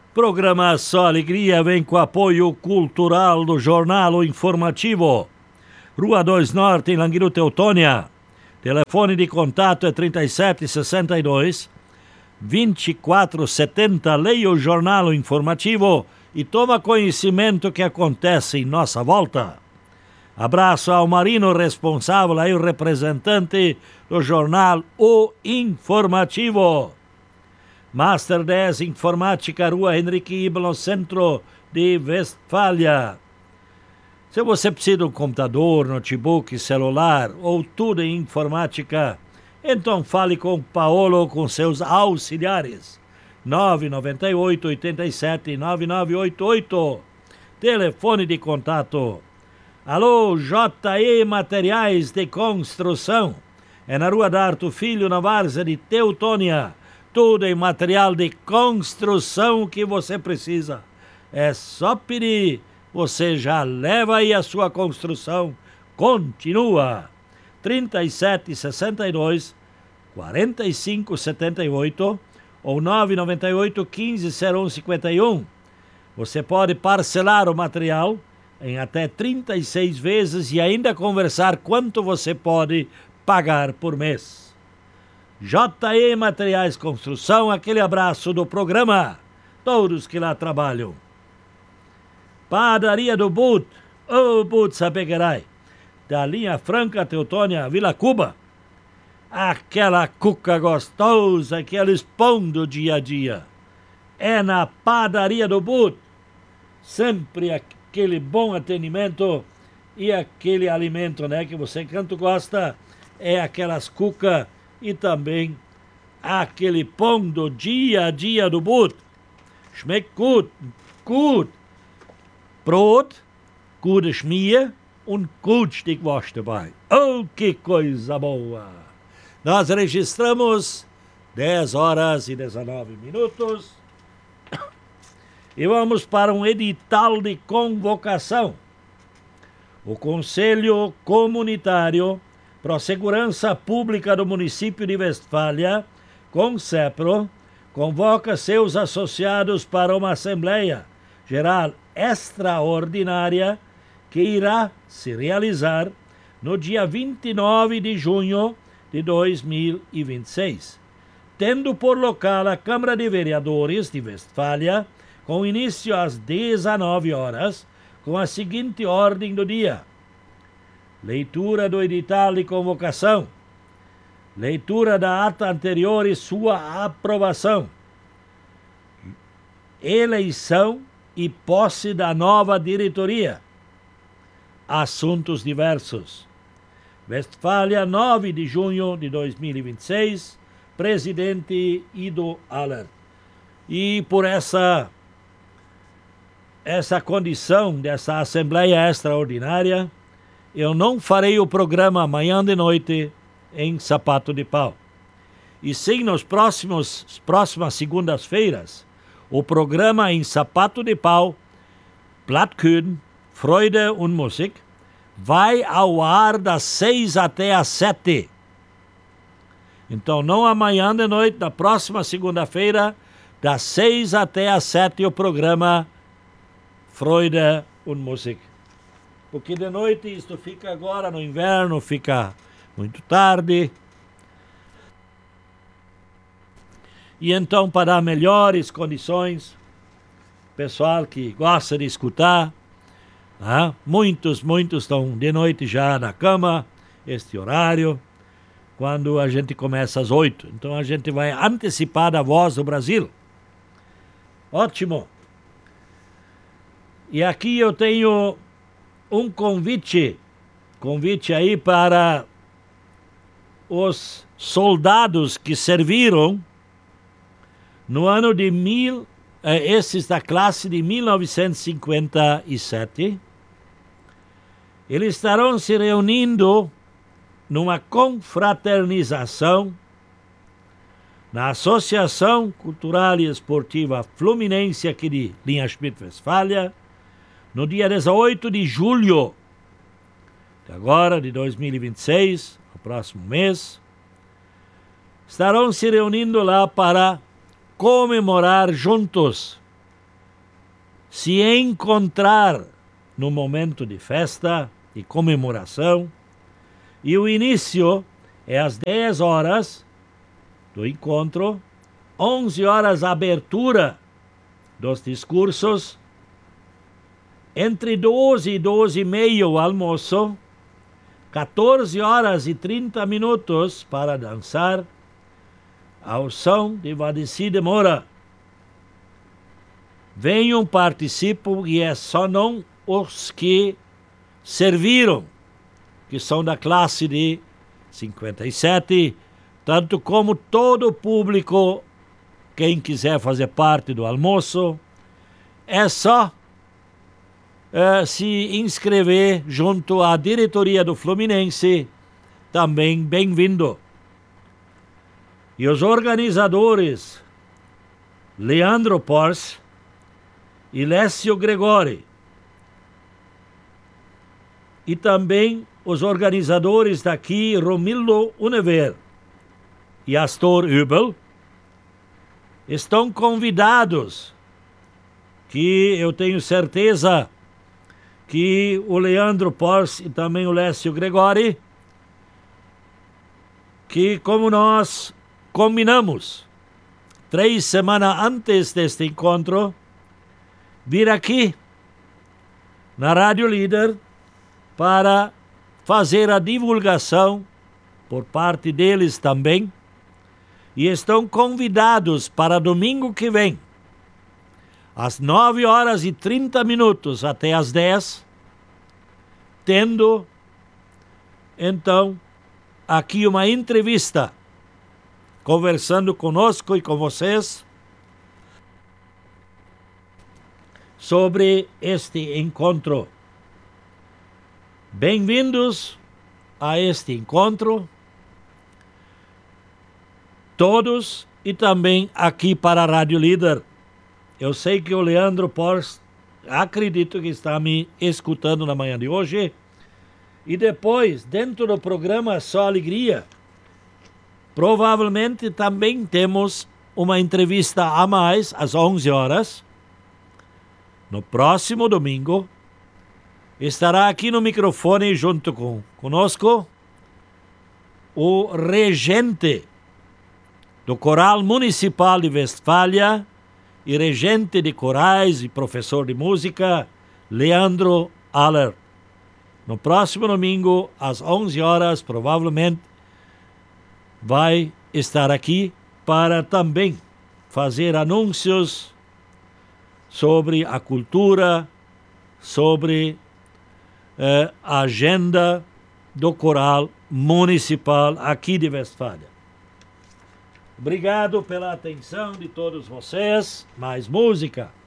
Programa Só Alegria vem com apoio cultural do Jornal O Informativo. Rua 2 Norte, em Languiru, Teutônia. Telefone de contato é 3762-2470. Leia o Jornal O Informativo e toma conhecimento que acontece em nossa volta. Abraço ao Marino, responsável aí, o representante do Jornal O Informativo. Master 10 Informática, Rua Henrique Ibel, no centro de Westfália. Se você precisa de um computador, notebook, celular ou tudo em informática, então fale com o Paolo ou com seus auxiliares. 998-87-9988. Telefone de contato. Alô, JE Materiais de Construção. É na Rua D'Arto Filho, na várzea de Teutônia. Tudo em material de construção que você precisa. É só pedir, você já leva aí a sua construção. Continua. 3762-4578 ou 998-150151. Você pode parcelar o material em até 36 vezes e ainda conversar quanto você pode pagar por mês. JE Materiais Construção, aquele abraço do programa, todos que lá trabalham. Padaria do But, o But Sapeguerai, da linha Franca Teutônia, Vila Cuba. Aquela cuca gostosa, aqueles pão do dia a dia. É na Padaria do But, sempre aquele bom atendimento e aquele alimento, né, que você tanto gosta, é aquelas cuca e também aquele pão do dia a dia do But. Schmeckt gut, gut. Brot, gute Schmier und gut Stückwurst dabei. Oh, que coisa boa! Nós registramos 10 horas e 19 minutos e vamos para um edital de convocação. O Conselho Comunitário para a Segurança Pública do município de Westfália, CONSEPRO, convoca seus associados para uma Assembleia Geral Extraordinária que irá se realizar no dia 29 de junho de 2026, tendo por local a Câmara de Vereadores de Westfália, com início às 19 horas, com a seguinte ordem do dia: leitura do edital de convocação, leitura da ata anterior e sua aprovação, eleição e posse da nova diretoria, assuntos diversos. Westfália, 9 de junho de 2026, presidente Ido Aller. E por essa condição dessa Assembleia Extraordinária, eu não farei o programa amanhã de noite em Sapato de Pau. E sim, nas próximas segundas-feiras, o programa em Sapato de Pau, Plattküden, Freude und Musik, vai ao ar das 6 até às 7. Então, não amanhã de noite, na próxima segunda-feira, das 6 até às 7, o programa Freude und Musik. Porque de noite isto fica agora no inverno, fica muito tarde. E então, para dar melhores condições, pessoal que gosta de escutar, muitos estão de noite já na cama, este horário, quando a gente começa às 8. Então a gente vai antecipar a Voz do Brasil. Ótimo! E aqui eu tenho um convite aí para os soldados que serviram no ano de esses da classe de 1957. Eles estarão se reunindo numa confraternização na Associação Cultural e Esportiva Fluminense aqui de Linha Schmidt-Westfália, no dia 18 de julho de agora, de 2026, no próximo mês. Estarão se reunindo lá para comemorar juntos se encontrar no momento de festa e comemoração. E o início é às 10 horas do encontro, 11 horas a abertura dos discursos, entre 12 e 12 e meia o almoço, 14 horas e 30 minutos para dançar ao som de Vadeci de Moura. Venham, participam, e é só não os que serviram, que são da classe de 57, tanto como todo o público, quem quiser fazer parte do almoço, é só se inscrever junto à diretoria do Fluminense, também bem-vindo. E os organizadores, Leandro Pors e Lécio Gregori, e também os organizadores daqui, Romildo Univer e Astor Übel, estão convidados, que eu tenho certeza que o Leandro Pors e também o Lécio Gregori, que como nós combinamos 3 semanas antes deste encontro, vir aqui na Rádio Líder para fazer a divulgação por parte deles também, e estão convidados para domingo que vem, às 9 horas e 30 minutos até às 10, tendo então aqui uma entrevista, conversando conosco e com vocês sobre este encontro. Bem-vindos a este encontro, todos, e também aqui para a Rádio Líder. Eu sei que o Leandro Pors, acredito que está me escutando na manhã de hoje, e depois, dentro do programa Só Alegria, provavelmente também temos uma entrevista a mais, às 11 horas, no próximo domingo. Estará aqui no microfone junto conosco o regente do Coral Municipal de Westfália e regente de corais e professor de música, Leandro Aller. No próximo domingo, às 11 horas, provavelmente, vai estar aqui para também fazer anúncios sobre a cultura, sobre a agenda do Coral Municipal aqui de Westfália. Obrigado pela atenção de todos vocês. Mais música.